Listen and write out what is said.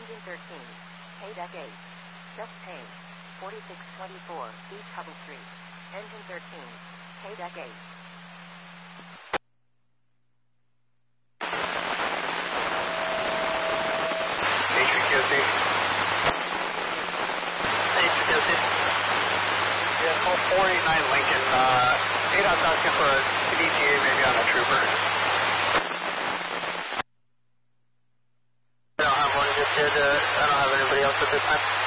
Engine 13, K-Deck 8. Just paid. 4624 East Hubble Street. Engine 13, K-Deck 8. HQC. HQC. Yeah, 489 Lincoln. ADOT's asking for a CDTA maybe on a trooper. I don't have one just yet. I don't have anybody else at this time.